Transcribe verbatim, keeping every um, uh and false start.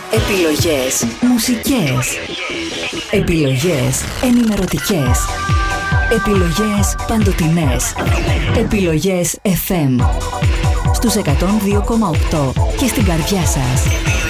Επιλογές μουσικές. Επιλογές ενημερωτικές. Επιλογές παντοτινές. Επιλογές εφ εμ. Στους εκατόν δύο κόμμα οκτώ και στην καρδιά σας.